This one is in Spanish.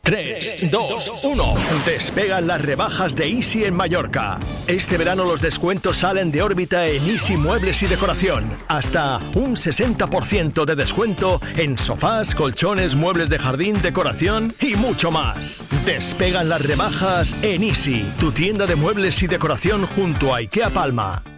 3, 2, 1. Despegan las rebajas de Easy en Mallorca. Este verano los descuentos salen de órbita en Easy Muebles y Decoración. Hasta un 60% de descuento en sofás, colchones, muebles de jardín, decoración y mucho más. Despegan las rebajas en Easy, tu tienda de muebles y decoración junto a IKEA Palma.